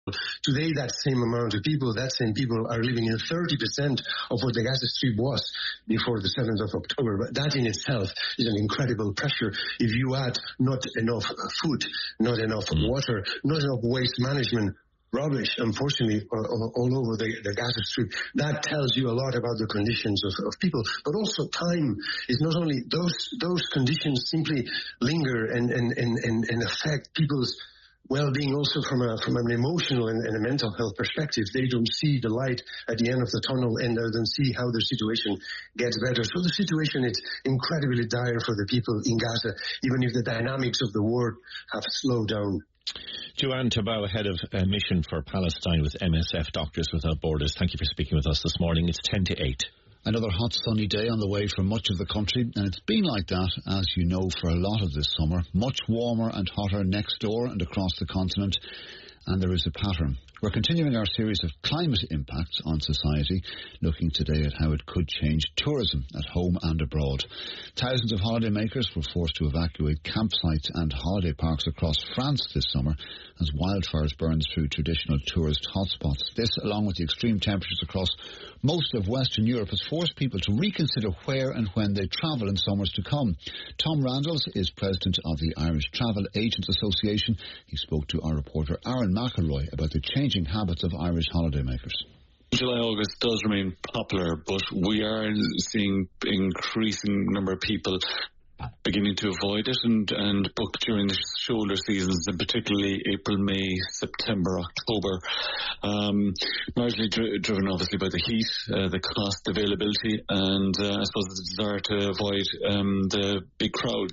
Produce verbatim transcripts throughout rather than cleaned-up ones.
Today, that same amount of people, that same people are living in thirty percent of what the Gaza Strip was before the seventh of October. But that in itself is an incredible pressure. If you add not enough food, not enough water, not enough waste management, rubbish, unfortunately, all, all over the, the Gaza Strip, that tells you a lot about the conditions of, of people. But also time is not only those those conditions simply linger and, and, and, and, and affect people's well-being also from a from an emotional and, and a mental health perspective. They don't see the light at the end of the tunnel and they don't see how their situation gets better. So the situation is incredibly dire for the people in Gaza, even if the dynamics of the war have slowed down. Joanne Tabau, head of uh, mission for Palestine with M S F Doctors Without Borders. Thank you for speaking with us this morning. It's ten to eight. Another hot sunny day on the way for much of the country, and it's been like that, as you know, for a lot of this summer. Much warmer and hotter next door and across the continent, and there is a pattern. We're continuing our series of climate impacts on society, looking today at how it could change tourism at home and abroad. Thousands of holidaymakers were forced to evacuate campsites and holiday parks across France this summer as wildfires burned through traditional tourist hotspots. This, along with the extreme temperatures across most of Western Europe, has forced people to reconsider where and when they travel in summers to come. Tom Randalls is president of the Irish Travel Agents Association. He spoke to our reporter Aaron McElroy about the changing habits of Irish holidaymakers. July, August does remain popular, but we are seeing increasing number of people beginning to avoid it and, and book during the shoulder seasons, and particularly April, May, September, October. Um, largely dri- driven obviously by the heat, uh, the cost, availability, and uh, I suppose the desire to avoid um, the big crowds.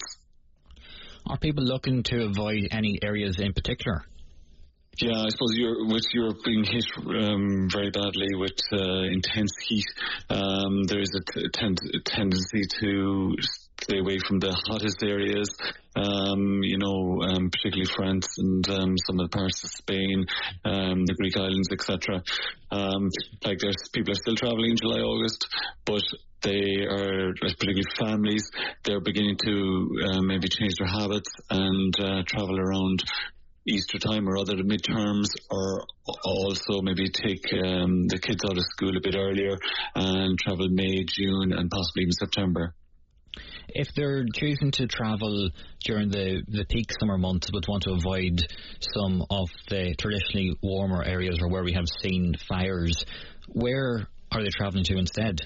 Are people looking to avoid any areas in particular? Yeah, I suppose you're, with Europe being hit um, very badly with uh, intense heat, um, there is a, t- tend- a tendency to stay away from the hottest areas, um, you know, um, particularly France and um, some of the parts of Spain, um, the Greek islands, et cetera. Um, like there's people are still travelling in July, August, but they are, particularly families, they're beginning to uh, maybe change their habits and uh, travel around Easter time or other midterms, or also maybe take um, the kids out of school a bit earlier and travel May, June and possibly even September. If they're choosing to travel during the, the peak summer months but want to avoid some of the traditionally warmer areas or where we have seen fires, where are they travelling to instead?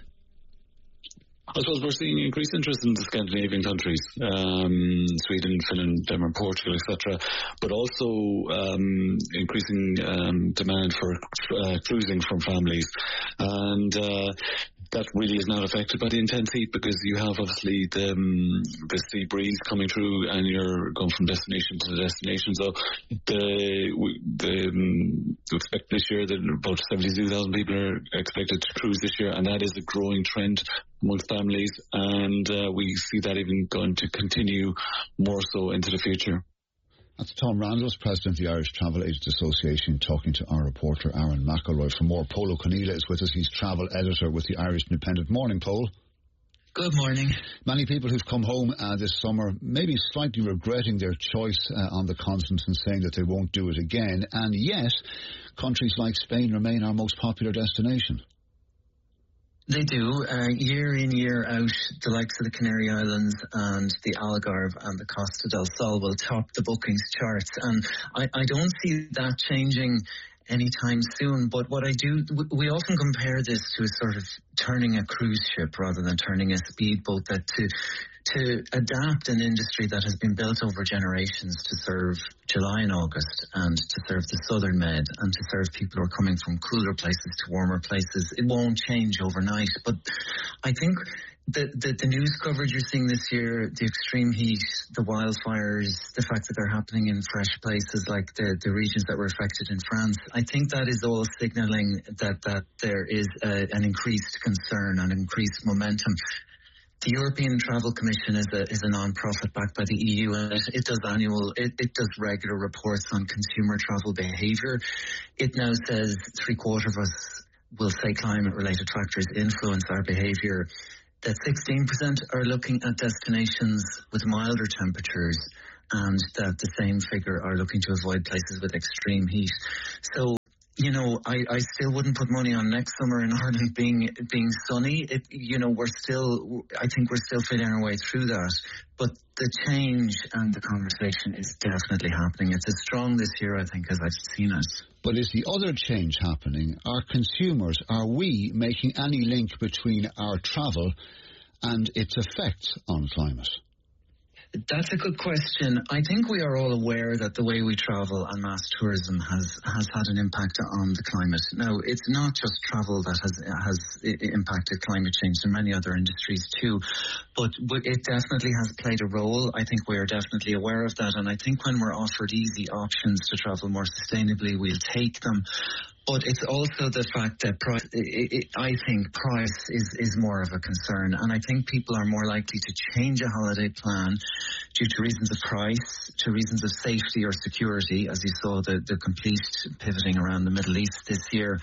I suppose we're seeing increased interest in the Scandinavian countries, um, Sweden, Finland, Denmark, Portugal, et cetera, but also um, increasing um, demand for uh, cruising from families. And uh, that really is not affected by the intense heat because you have obviously the, um, the sea breeze coming through and you're going from destination to destination. So the, the um, we expect this year that about seventy-two thousand people are expected to cruise this year, and that is a growing trend amongst families, and uh, we see that even going to continue more so into the future. That's Tom Randalls, president of the Irish Travel Agents Association, talking to our reporter Aaron McElroy. For more, Polo Conneela is with us. He's travel editor with the Irish Independent. Morning, Pol. Good morning. Many people who've come home uh, this summer maybe slightly regretting their choice uh, on the continent and saying that they won't do it again, and yet countries like Spain remain our most popular destination. They do. Uh, year in, year out, the likes of the Canary Islands and the Algarve and the Costa del Sol will top the bookings charts. And I, I don't see that changing anytime soon. But what I do, we often compare this to a sort of turning a cruise ship rather than turning a speedboat, that to to adapt an industry that has been built over generations to serve July and August and to serve the Southern Med and to serve people who are coming from cooler places to warmer places. It won't change overnight. But I think the, the, the news coverage you're seeing this year, the extreme heat, the wildfires, the fact that they're happening in fresh places like the, the regions that were affected in France, I think that is all signalling that, that there is a, an increased concern and increased momentum. The European Travel Commission is a is a non-profit backed by the E U, and it, it does annual, it, it does regular reports on consumer travel behaviour. It now says three quarters of us will say climate-related factors influence our behaviour. That sixteen percent are looking at destinations with milder temperatures, and that the same figure are looking to avoid places with extreme heat. So you know, I, I still wouldn't put money on next summer in Ireland being being sunny. It, you know, we're still, I think we're still feeling our way through that. But the change and the conversation is definitely happening. It's as strong this year, I think, as I've seen it. But is the other change happening? Are consumers, are we making any link between our travel and its effects on climate? That's a good question. I think we are all aware that the way we travel and mass tourism has, has had an impact on the climate. Now, it's not just travel that has has impacted climate change, and many other industries too, but it definitely has played a role. I think we are definitely aware of that, and I think when we're offered easy options to travel more sustainably, we'll take them. But it's also the fact that price, it, it, I think price is, is more of a concern. And I think people are more likely to change a holiday plan due to reasons of price, to reasons of safety or security, as you saw the, the complete pivoting around the Middle East this year.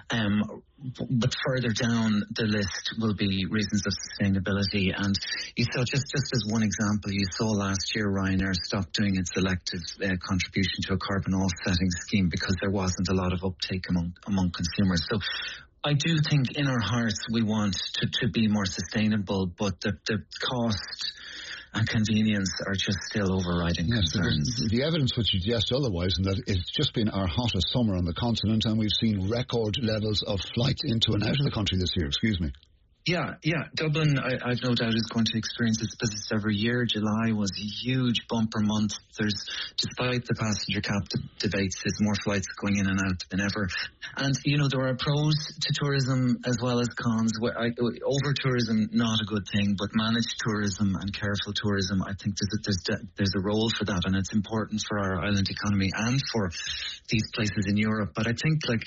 Um, but further down the list will be reasons of sustainability. And you saw, just, just as one example, you saw last year Ryanair stopped doing its elective uh, contribution to a carbon offsetting scheme because there wasn't a lot of uptake among, among consumers. So I do think in our hearts we want to, to be more sustainable, but the, the cost and convenience are just still overriding yes, concerns. The, the evidence would suggest otherwise, in that it's just been our hottest summer on the continent, and we've seen record levels of flights into and out of the country this year. Excuse me. Yeah, yeah. Dublin, I, I've no doubt, is going to experience its business every year. July was a huge bumper month. There's, despite the passenger cap de- debates, there's more flights going in and out than ever. And, you know, there are pros to tourism as well as cons. Over-tourism, not a good thing, but managed tourism and careful tourism, I think there's a, there's, there's a role for that, and it's important for our island economy and for these places in Europe. But I think, like,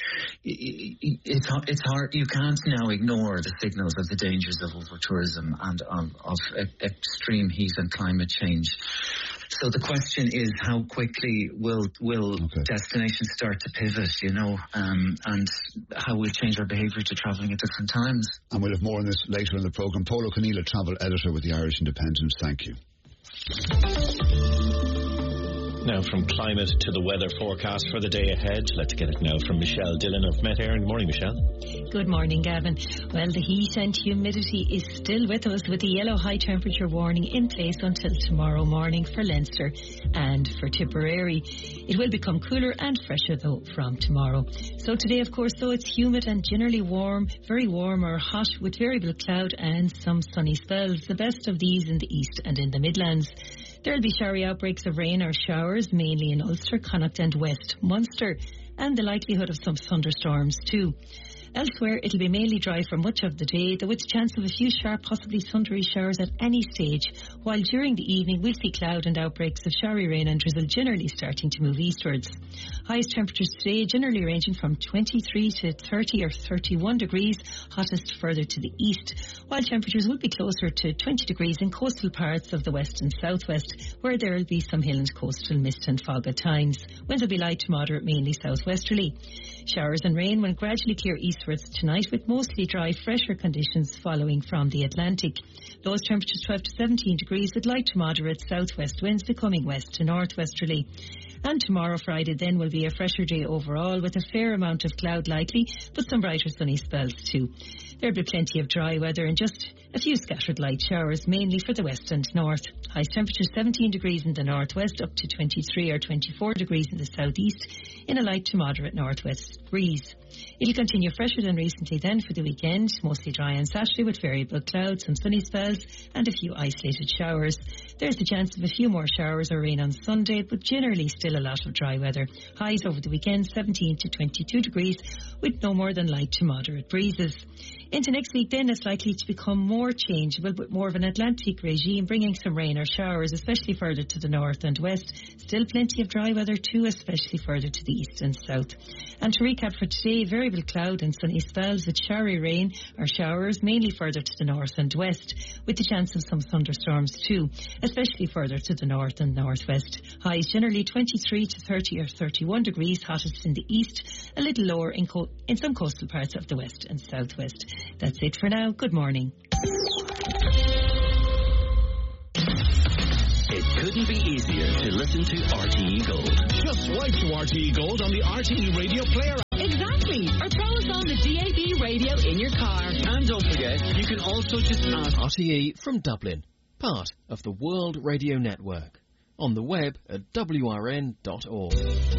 it's, it's hard, you can't now ignore the signals of the dangers of over-tourism and um, of e- extreme heat and climate change. So the question is, how quickly will will okay. destinations start to pivot, you know, um, and how we'll change our behaviour to travelling at different times. And we'll have more on this later in the programme. Paul O'Conneal, travel editor with the Irish Independent. Thank you. Now from climate to the weather forecast for the day ahead. Let's get it now from Michelle Dillon of Met Éireann. Good morning, Michelle. Good morning, Gavin. Well, the heat and humidity is still with us, with the yellow high temperature warning in place until tomorrow morning for Leinster and for Tipperary. It will become cooler and fresher, though, from tomorrow. So today, of course, though, it's humid and generally warm, very warm or hot with variable cloud and some sunny spells. The best of these in the east and in the Midlands. There will be showery outbreaks of rain or showers, mainly in Ulster, Connacht and West Munster, and the likelihood of some thunderstorms too. Elsewhere, it'll be mainly dry for much of the day, though with a chance of a few sharp, possibly thundery showers at any stage, while during the evening we'll see cloud and outbreaks of showery rain and drizzle generally starting to move eastwards. Highest temperatures today generally ranging from twenty-three to thirty or thirty-one degrees, hottest further to the east, while temperatures will be closer to twenty degrees in coastal parts of the west and southwest, where there will be some hill and coastal mist and fog at times. Winds will be light to moderate, mainly southwesterly. Showers and rain will gradually clear eastwards tonight, with mostly dry, fresher conditions following from the Atlantic. Lowest temperatures twelve to seventeen degrees, with light to moderate southwest winds becoming west to northwesterly. And tomorrow, Friday, then will be a fresher day overall, with a fair amount of cloud likely, but some brighter sunny spells too. There'll be plenty of dry weather and just a few scattered light showers, mainly for the west and north. Highest temperatures seventeen degrees in the northwest, up to twenty-three or twenty-four degrees in the southeast, in a light to moderate northwest breeze. It'll continue fresher than recently then for the weekend, mostly dry on Saturday with variable clouds, some sunny spells and a few isolated showers. There's a chance of a few more showers or rain on Sunday, but generally still a lot of dry weather. Highs over the weekend seventeen to twenty-two degrees, with no more than light to moderate breezes. Into next week then, it's likely to become more changeable, with more of an Atlantic regime bringing some rain or showers, especially further to the north and west. Still plenty of dry weather too, especially further to the east and south. And to recap for today, variable cloud and sunny spells with showery rain or showers, mainly further to the north and west, with the chance of some thunderstorms too, especially further to the north and northwest. Highs generally twenty-three to thirty or thirty-one degrees, hottest in the east, a little lower in, co- in some coastal parts of the west and southwest. That's it for now. Good morning. It couldn't be easier to listen to R T E Gold. Just swipe to R T E Gold on the R T E Radio Player. Exactly. Radio in your car. And don't forget, you can also just ask R T E from Dublin, part of the World Radio Network, on the web at w r n dot org.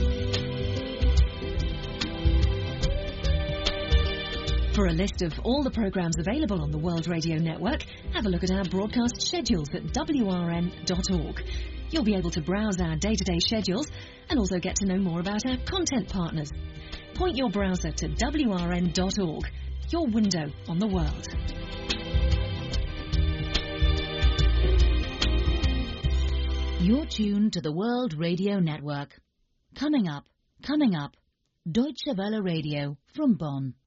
For a list of all the programmes available on the World Radio Network, have a look at our broadcast schedules at w r n dot org. You'll be able to browse our day-to-day schedules and also get to know more about our content partners. Point your browser to w r n dot org, your window on the world. You're tuned to the World Radio Network. Coming up, coming up, Deutsche Welle Radio from Bonn.